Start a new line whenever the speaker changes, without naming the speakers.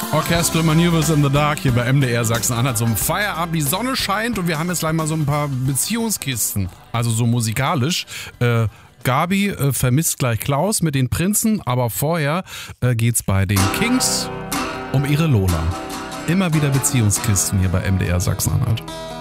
Orchestral Maneuvers in the Dark hier bei MDR Sachsen-Anhalt. So ein Feierabend, die Sonne scheint und wir haben jetzt gleich mal so ein paar Beziehungskisten. Also so musikalisch. Gabi vermisst gleich Klaus mit den Prinzen, aber vorher geht's bei den Kings um ihre Lola. Immer wieder Beziehungskisten hier bei MDR Sachsen-Anhalt.